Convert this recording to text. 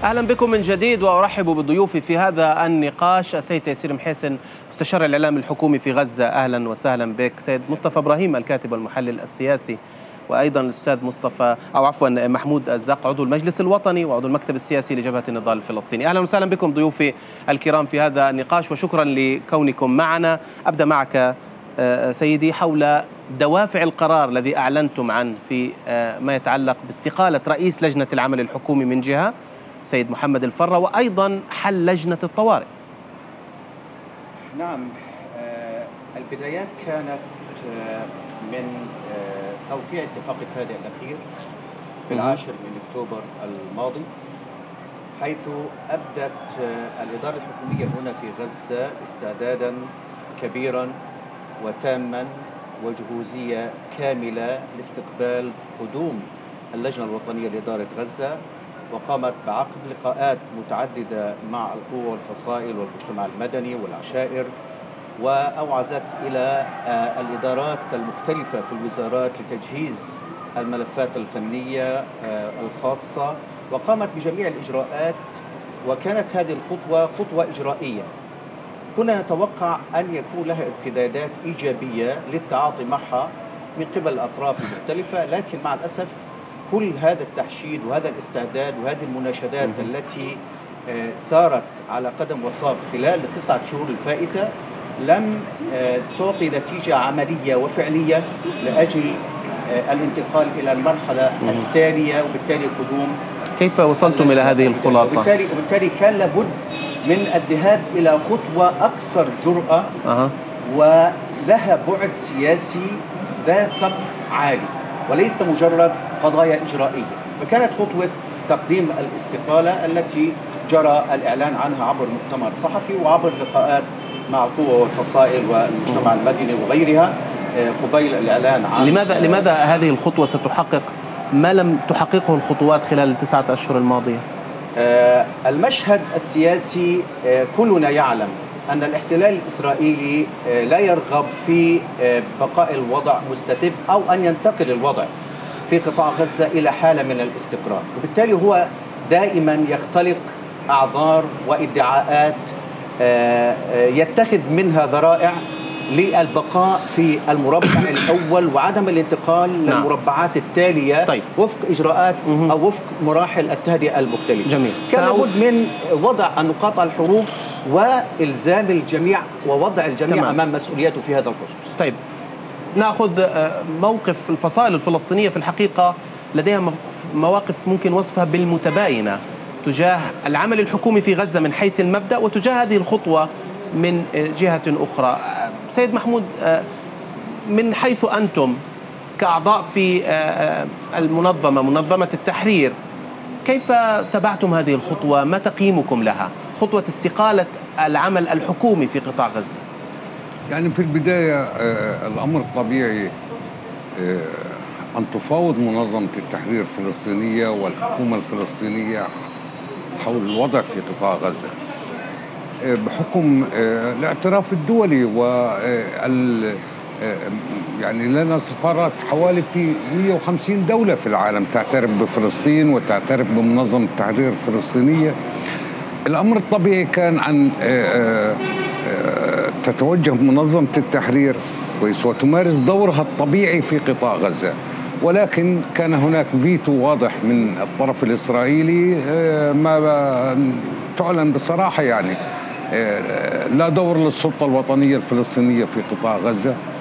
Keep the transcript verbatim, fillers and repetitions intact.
أهلا بكم من جديد، وأرحب بضيوفي في هذا النقاش السيد تيسير محسن مستشار الإعلام الحكومي في غزة. أهلا وسهلا بك. سيد مصطفى إبراهيم الكاتب والمحلل السياسي، وأيضا الأستاذ مصطفى أو عفوا محمود الزق عضو المجلس الوطني وعضو المكتب السياسي لجبهة النضال الفلسطيني. أهلا وسهلا بكم ضيوفي الكرام في هذا النقاش، وشكرا لكونكم معنا. أبدأ معك سيدي حول دوافع القرار الذي أعلنتم عنه في ما يتعلق باستقالة رئيس لجنة العمل الحكومي من جهة سيد محمد الفرة، وأيضا حل لجنة الطوارئ. نعم، البدايات كانت من توقيع اتفاق التهدئة الأخير في العاشر من أكتوبر الماضي، حيث أبدت الإدارة الحكومية هنا في غزة استعدادا كبيرا وتاما وجهوزية كاملة لاستقبال قدوم اللجنة الوطنية لإدارة غزة، وقامت بعقد لقاءات متعددة مع القوى والفصائل والمجتمع المدني والعشائر، وأوعزت إلى الإدارات المختلفة في الوزارات لتجهيز الملفات الفنية الخاصة، وقامت بجميع الإجراءات. وكانت هذه الخطوة خطوة إجرائية كنا نتوقع أن يكون لها امتدادات إيجابية للتعاطي معها من قبل الأطراف المختلفة، لكن مع الأسف كل هذا التحشيد وهذا الاستعداد وهذه المناشدات التي سارت على قدم وساق خلال التسعة شهور الفائتة لم تعطي نتيجة عملية وفعلية لأجل الانتقال إلى المرحلة التالية وبالتالي قدوم. كيف وصلتم إلى هذه الخلاصة؟ وبالتالي, وبالتالي كان لابد من الذهاب إلى خطوة أكثر جرأة أه. ولها بعد سياسي ذا سقف عالي وليس مجرد قضايا إجرائية. فكانت خطوة تقديم الاستقالة التي جرى الإعلان عنها عبر المؤتمر الصحفي وعبر اللقاءات مع القوى والفصائل والمجتمع المدني وغيرها قبيل الإعلان عن. لماذا لماذا هذه الخطوة ستحقق ما لم تحققه الخطوات خلال التسعة أشهر الماضية؟ آه المشهد السياسي آه كلنا يعلم أن الاحتلال الإسرائيلي آه لا يرغب في آه بقاء الوضع مستتب أو أن ينتقل الوضع في قطاع غزة إلى حالة من الاستقرار، وبالتالي هو دائما يختلق أعذار وادعاءات آه آه يتخذ منها ذرائع للبقاء في المربع الأول وعدم الانتقال نعم. للمربعات التالية طيب. وفق إجراءات مه. أو وفق مراحل التهدئة المختلفة. جميل. كان لابد من وضع النقاط على الحروف وإلزام الجميع ووضع الجميع تمام. أمام مسؤولياته في هذا الخصوص. طيب، نأخذ موقف الفصائل الفلسطينية. في الحقيقة لديها مواقف ممكن وصفها بالمتباينة تجاه العمل الحكومي في غزة من حيث المبدأ وتجاه هذه الخطوة من جهة أخرى. سيد محمود، من حيث أنتم كأعضاء في المنظمة منظمة التحرير، كيف تبعتم هذه الخطوة؟ ما تقييمكم لها، خطوة استقالة العمل الحكومي في قطاع غزة؟ يعني في البداية الأمر الطبيعي أن تفاوض منظمة التحرير الفلسطينية والحكومة الفلسطينية حول الوضع في قطاع غزة بحكم الاعتراف الدولي، وال يعني لنا سفارات حوالي في مئة وخمسين دولة في العالم تعترف بفلسطين وتعترف بمنظمة التحرير الفلسطينية. الأمر الطبيعي كان أن تتوجه منظمة التحرير وتمارس دورها الطبيعي في قطاع غزة، ولكن كان هناك فيتو واضح من الطرف الإسرائيلي ما تعلن بصراحة، يعني لا دور للسلطة الوطنية الفلسطينية في قطاع غزة.